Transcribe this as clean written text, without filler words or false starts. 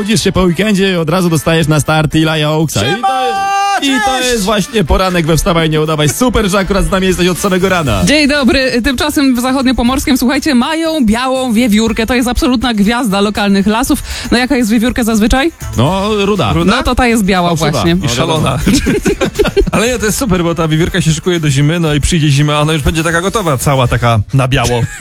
budzisz się po weekendzie i od razu dostajesz na start Eli Oaksa. I to jest właśnie poranek we Wstawaj, nie udawaj. Super, że akurat z nami jesteś od samego rana. Dzień dobry. Tymczasem w Zachodniopomorskiem, słuchajcie, mają białą wiewiórkę. To jest absolutna gwiazda lokalnych lasów. No jaka jest wiewiórka zazwyczaj? No, ruda. No to ta jest biała Fałszywa. właśnie. No, I szalona. Ale nie, to jest super, bo ta wiewiórka się szykuje do zimy, no i przyjdzie zima, ona już będzie taka gotowa, cała taka na biało.